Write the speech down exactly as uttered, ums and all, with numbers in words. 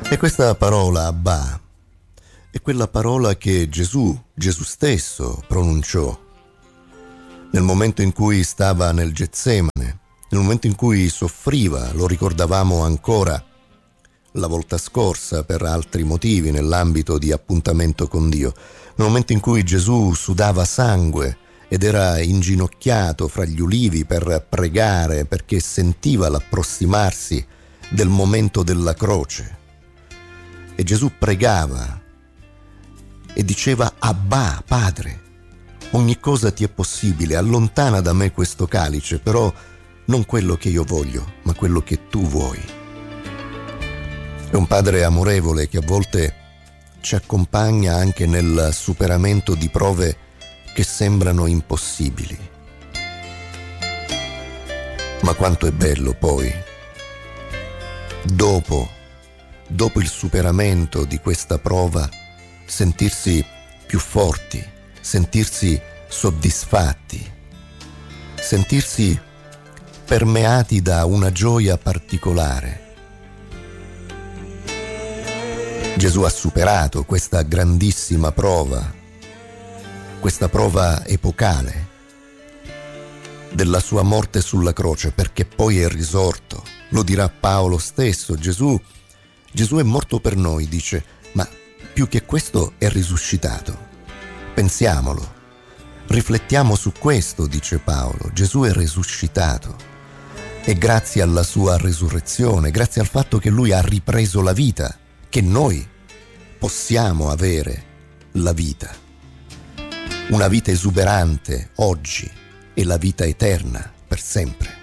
E questa parola Abba è quella parola che Gesù, Gesù stesso pronunciò nel momento in cui stava nel Getsemane, nel momento in cui soffriva, lo ricordavamo ancora la volta scorsa per altri motivi nell'ambito di appuntamento con Dio, nel momento in cui Gesù sudava sangue ed era inginocchiato fra gli ulivi per pregare perché sentiva l'approssimarsi del momento della croce. E Gesù pregava e diceva: Abba, Padre, ogni cosa ti è possibile, allontana da me questo calice, però non quello che io voglio, ma quello che tu vuoi. È un Padre amorevole che a volte ci accompagna anche nel superamento di prove che sembrano impossibili. Ma quanto è bello poi, dopo, dopo il superamento di questa prova, sentirsi più forti, sentirsi soddisfatti, sentirsi permeati da una gioia particolare. Gesù ha superato questa grandissima prova, questa prova epocale della sua morte sulla croce, perché poi è risorto. Lo dirà Paolo stesso. Gesù, Gesù è morto per noi, dice, ma più che questo è risuscitato. Pensiamolo, riflettiamo su questo, dice Paolo. Gesù è risuscitato e grazie alla sua risurrezione, grazie al fatto che lui ha ripreso la vita, che noi possiamo avere la vita, una vita esuberante oggi e la vita eterna per sempre.